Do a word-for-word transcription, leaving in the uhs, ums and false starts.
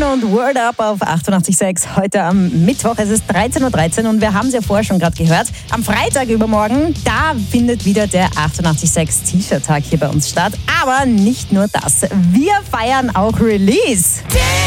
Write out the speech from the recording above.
und Word Up auf achtundachtzig Komma sechs. Heute am Mittwoch, es ist dreizehn Uhr dreizehn und wir haben es ja vorher schon gerade gehört. Am Freitag übermorgen, da findet wieder der achtundachtzig Komma sechs T-Shirt-Tag hier bei uns statt. Aber nicht nur das, wir feiern auch Release.